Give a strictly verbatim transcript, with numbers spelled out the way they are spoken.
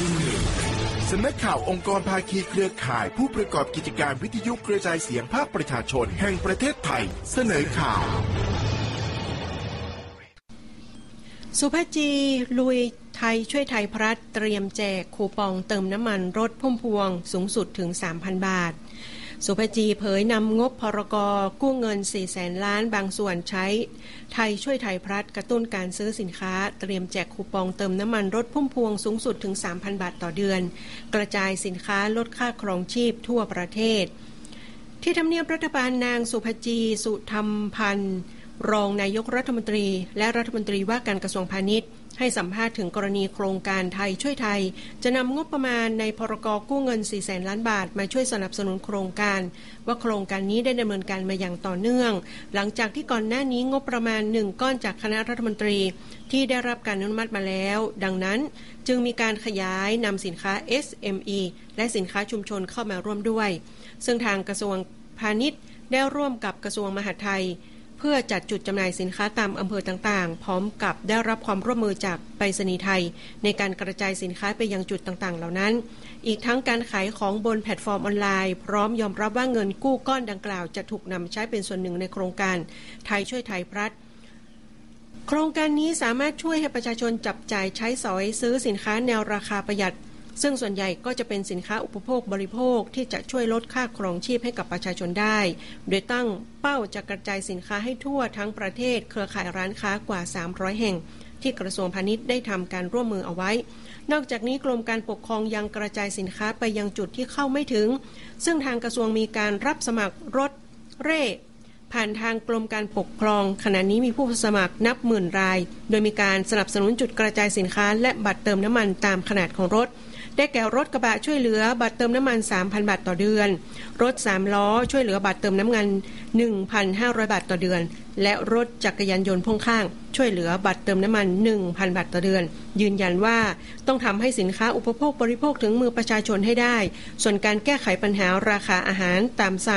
ที่หนึ่งสำนักข่าวองค์กรภาคีเครือข่ายผู้ประกอบกิจการวิทยุกระจายเสียงภาคประชาชนแห่งประเทศไทยเสนอข่าวสุภาจีลุยไทยช่วยไทยพลัดเตรียมแจกคูปองเติมน้ำมันรถพุ่มพวงสูงสุดถึง สามพัน บาทสุภาจีเผยนำงบพรก.กู้เงิน สี่แสน ล้านบางส่วนใช้ไทยช่วยไทยพลัดกระตุ้นการซื้อสินค้าเตรียมแจกคูปองเติมน้ำมันรถพุ่มพวงสูงสุดถึง สามพัน บาทต่อเดือนกระจายสินค้าลดค่าครองชีพทั่วประเทศที่ทำเนียบรัฐบาลนางสุภาจีสุธรรมพันธ์รองนายกรัฐมนตรีและรัฐมนตรีว่าการกระทรวงพาณิชย์ให้สัมภาษณ์ถึงกรณีโครงการไทยช่วยไทยจะนำงบประมาณในพรก.กู้เงิน สี่แสน ล้านบาทมาช่วยสนับสนุนโครงการว่าโครงการนี้ได้ดำเนินการมาอย่างต่อเนื่องหลังจากที่ก่อนหน้านี้งบประมาณหนึ่งก้อนจากคณะรัฐมนตรีที่ได้รับการอนุมัติมาแล้วดังนั้นจึงมีการขยายนำสินค้า เอส เอ็ม อี และสินค้าชุมชนเข้ามาร่วมด้วยซึ่งทางกระทรวงพาณิชย์ได้ร่วมกับกระทรวงมหาดไทยเพื่อจัดจุดจำหน่ายสินค้าตามอำเภอต่างๆพร้อมกับได้รับความร่วมมือจากไปรษณีย์ไทยในการกระจายสินค้าไปยังจุดต่างๆเหล่านั้นอีกทั้งการขายของบนแพลตฟอร์มออนไลน์พร้อมยอมรับว่าเงินกู้ก้อนดังกล่าวจะถูกนำใช้เป็นส่วนหนึ่งในโครงการไทยช่วยไทยพลัดโครงการนี้สามารถช่วยให้ประชาชนจับจ่ายใช้สอยซื้อสินค้าแนวราคาประหยัดซึ่งส่วนใหญ่ก็จะเป็นสินค้าอุปโภคบริโภคที่จะช่วยลดค่าครองชีพให้กับประชาชนได้โดยตั้งเป้าจะกระจายสินค้าให้ทั่วทั้งประเทศเครือข่ายร้านค้ากว่าสามร้อยแห่งที่กระทรวงพาณิชย์ได้ทำการร่วมมือเอาไว้นอกจากนี้กรมการปกครองยังกระจายสินค้าไปยังจุดที่เข้าไม่ถึงซึ่งทางกระทรวงมีการรับสมัครรถเร่ผ่านทางกรมการปกครองขณะนี้มีผู้สมัครนับหมื่นรายโดยมีการสนับสนุนจุดกระจายสินค้าและบัตรเติมน้ำมันตามขนาดของรถได้แก่รถกระบะช่วยเหลือบัตรเติมน้ำมัน สามพัน บาทต่อเดือนรถสามล้อช่วยเหลือบัตรเติมน้ำมัน หนึ่งพันห้าร้อย บาทต่อเดือนและรถจักรยานยนต์พ่วงข้างช่วยเหลือบัตรเติมน้ำมัน หนึ่งพัน บาทต่อเดือนยืนยันว่าต้องทำให้สินค้าอุปโภคบริโภคถึงมือประชาชนให้ได้ส่วนการแก้ไขปัญหาราคาอาหารตามสั่ง